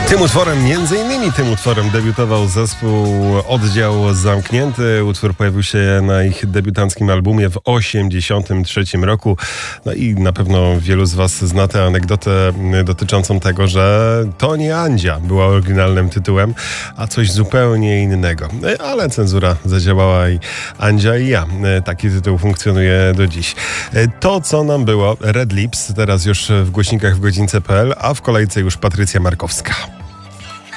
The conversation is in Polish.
Między innymi tym utworem debiutował zespół Oddział Zamknięty. Utwór pojawił się na ich debiutanckim albumie w 1983 roku. No i na pewno wielu z was zna tę anegdotę dotyczącą tego, że to nie Andzia była oryginalnym tytułem, a coś zupełnie innego. Ale cenzura zadziałała i Andzia i ja. Taki tytuł funkcjonuje do dziś. To, co nam było, Red Lips, teraz już w głośnikach w godzince.pl, a w kolejce już Patrycja Markowska.